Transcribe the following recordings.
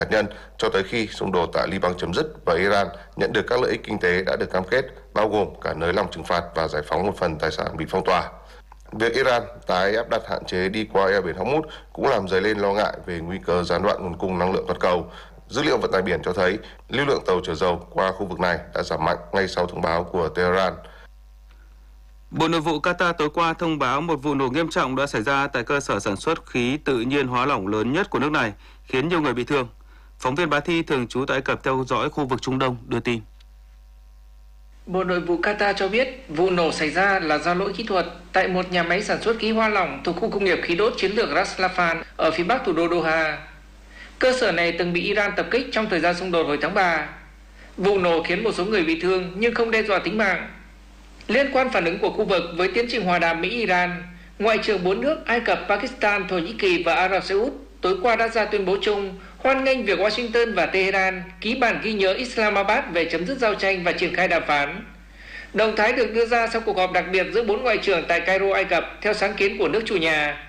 hạt nhân cho tới khi xung đột tại Liban chấm dứt và Iran nhận được các lợi ích kinh tế đã được cam kết, bao gồm cả nới lỏng trừng phạt và giải phóng một phần tài sản bị phong tỏa. Việc Iran tái áp đặt hạn chế đi qua eo biển Hormuz cũng làm dấy lên lo ngại về nguy cơ gián đoạn nguồn cung năng lượng toàn cầu. Dữ liệu vận tải biển cho thấy lưu lượng tàu chở dầu qua khu vực này đã giảm mạnh ngay sau thông báo của Tehran. Bộ Nội vụ Qatar tối qua thông báo một vụ nổ nghiêm trọng đã xảy ra tại cơ sở sản xuất khí tự nhiên hóa lỏng lớn nhất của nước này, khiến nhiều người bị thương. Phóng viên Bá Thi thường trú tại Ai Cập theo dõi khu vực Trung Đông đưa tin. Bộ Nội vụ Qatar cho biết vụ nổ xảy ra là do lỗi kỹ thuật tại một nhà máy sản xuất khí hoa lỏng thuộc khu công nghiệp khí đốt chiến lược Ras Laffan ở phía bắc thủ đô Doha. Cơ sở này từng bị Iran tập kích trong thời gian xung đột hồi tháng 3. Vụ nổ khiến một số người bị thương nhưng không đe dọa tính mạng. Liên quan phản ứng của khu vực với tiến trình hòa đàm Mỹ-Iran, Ngoại trưởng 4 nước Ai Cập, Pakistan, Thổ Nhĩ Kỳ và Ả Rập Xê Út tối qua đã ra tuyên bố chung hoan nghênh việc Washington và Tehran ký bản ghi nhớ Islamabad về chấm dứt giao tranh và triển khai đàm phán. Động thái được đưa ra sau cuộc họp đặc biệt giữa 4 ngoại trưởng tại Cairo, Ai Cập theo sáng kiến của nước chủ nhà.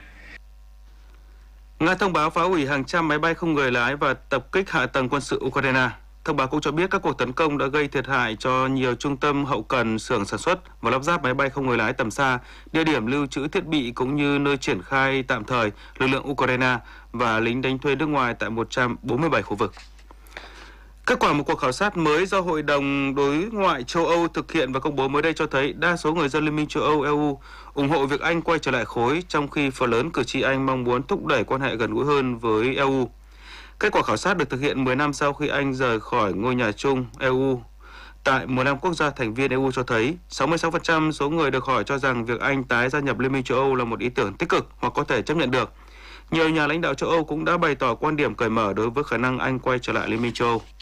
Nga thông báo phá hủy hàng trăm máy bay không người lái và tập kích hạ tầng quân sự Ukraine. Thông báo cũng cho biết các cuộc tấn công đã gây thiệt hại cho nhiều trung tâm hậu cần, xưởng sản xuất và lắp ráp máy bay không người lái tầm xa, địa điểm lưu trữ thiết bị cũng như nơi triển khai tạm thời lực lượng Ukraine và lính đánh thuê nước ngoài tại 147 khu vực. Kết quả một cuộc khảo sát mới do Hội đồng Đối ngoại châu Âu thực hiện và công bố mới đây cho thấy đa số người dân Liên minh châu Âu EU ủng hộ việc Anh quay trở lại khối, trong khi phần lớn cử tri Anh mong muốn thúc đẩy quan hệ gần gũi hơn với EU. Kết quả khảo sát được thực hiện 10 năm sau khi Anh rời khỏi ngôi nhà chung EU. Tại 15 quốc gia thành viên EU cho thấy 66% số người được hỏi cho rằng việc Anh tái gia nhập Liên minh châu Âu là một ý tưởng tích cực hoặc có thể chấp nhận được. Nhiều nhà lãnh đạo châu Âu cũng đã bày tỏ quan điểm cởi mở đối với khả năng Anh quay trở lại Liên minh châu Âu.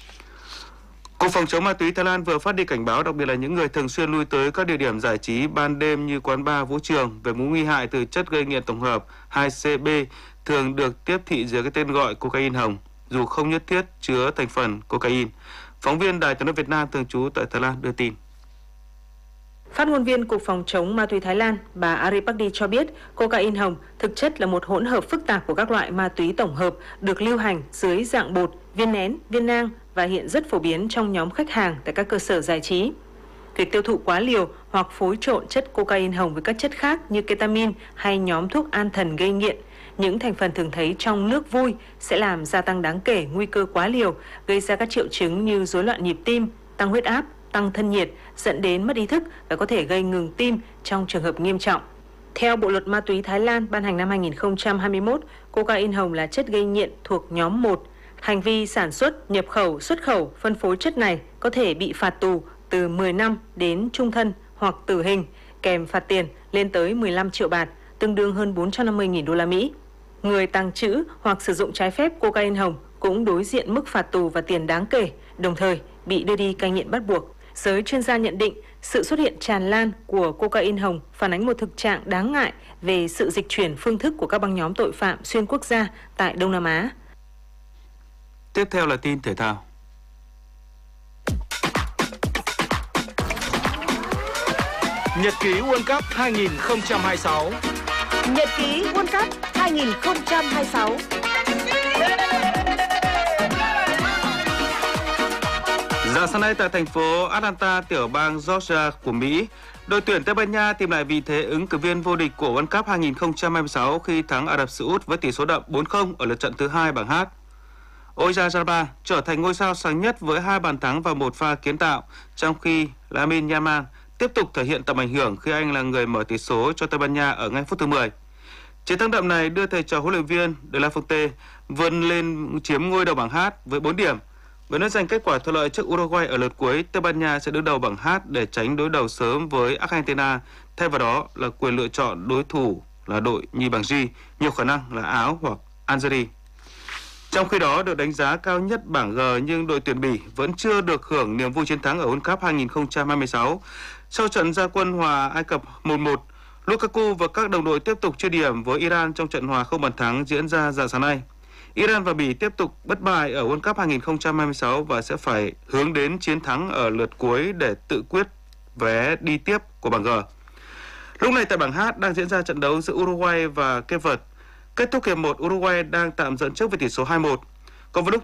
Cục Phòng chống ma túy Thái Lan vừa phát đi cảnh báo, đặc biệt là những người thường xuyên lui tới các địa điểm giải trí ban đêm như quán bar, vũ trường về mối nguy hại từ chất gây nghiện tổng hợp 2CB thường được tiếp thị dưới cái tên gọi cocaine hồng, dù không nhất thiết chứa thành phần cocaine. Phóng viên Đài Tiếng nói Việt Nam thường trú tại Thái Lan đưa tin. Phát ngôn viên Cục Phòng chống ma túy Thái Lan, bà Aripakdi cho biết cocaine hồng thực chất là một hỗn hợp phức tạp của các loại ma túy tổng hợp được lưu hành dưới dạng bột, viên nén, viên nang và hiện rất phổ biến trong nhóm khách hàng tại các cơ sở giải trí. Việc tiêu thụ quá liều hoặc phối trộn chất cocaine hồng với các chất khác như ketamin hay nhóm thuốc an thần gây nghiện, những thành phần thường thấy trong nước vui, sẽ làm gia tăng đáng kể nguy cơ quá liều, gây ra các triệu chứng như rối loạn nhịp tim, tăng huyết áp, tăng thân nhiệt, dẫn đến mất ý thức và có thể gây ngừng tim trong trường hợp nghiêm trọng. Theo Bộ luật ma túy Thái Lan ban hành năm 2021, cocaine hồng là chất gây nghiện thuộc nhóm 1. Hành vi sản xuất, nhập khẩu, xuất khẩu, phân phối chất này có thể bị phạt tù từ 10 năm đến chung thân hoặc tử hình, kèm phạt tiền lên tới 15 triệu baht, tương đương hơn 450.000 đô la Mỹ. Người tàng trữ hoặc sử dụng trái phép cocaine hồng cũng đối diện mức phạt tù và tiền đáng kể, đồng thời bị đưa đi cai nghiện bắt buộc. Giới chuyên gia nhận định sự xuất hiện tràn lan của cocaine hồng phản ánh một thực trạng đáng ngại về sự dịch chuyển phương thức của các băng nhóm tội phạm xuyên quốc gia tại Đông Nam Á. Tiếp theo là tin thể thao. Nhật ký World Cup 2026. Nhật ký World Cup 2026. Dạng sáng nay tại thành phố Atlanta, tiểu bang Georgia của Mỹ, đội tuyển Tây Ban Nha tìm lại vị thế ứng cử viên vô địch của World Cup 2026 khi thắng Ả Rập Xê Út với tỷ số đậm 4-0 ở lượt trận thứ 2 bảng H. Oyarzabal trở thành ngôi sao sáng nhất với 2 bàn thắng và 1 pha kiến tạo, trong khi Lamine Yamal tiếp tục thể hiện tầm ảnh hưởng khi anh là người mở tỷ số cho Tây Ban Nha ở ngay phút thứ 10. Chiến thắng đậm này đưa thầy trò huấn luyện viên De La Fuente vươn lên chiếm ngôi đầu bảng H với 4 điểm. Với nó giành kết quả thuận lợi trước Uruguay ở lượt cuối, Tây Ban Nha sẽ đứng đầu bảng H để tránh đối đầu sớm với Argentina. Thay vào đó là quyền lựa chọn đối thủ là đội nhì bảng G, nhiều khả năng là Áo hoặc Algeria. Trong khi đó, được đánh giá cao nhất bảng G nhưng đội tuyển Bỉ vẫn chưa được hưởng niềm vui chiến thắng ở World Cup 2026. Sau trận ra quân hòa Ai Cập 1-1, Lukaku và các đồng đội tiếp tục chia điểm với Iran trong trận hòa không bàn thắng diễn ra rạng sáng nay. Iran và Bỉ tiếp tục bất bại ở World Cup 2026 và sẽ phải hướng đến chiến thắng ở lượt cuối để tự quyết vé đi tiếp của bảng G. Lúc này tại bảng H đang diễn ra trận đấu giữa Uruguay và Cape Verde. Kết thúc hiệp 1, Uruguay đang tạm dẫn trước với tỷ số 2-1. Còn vào lúc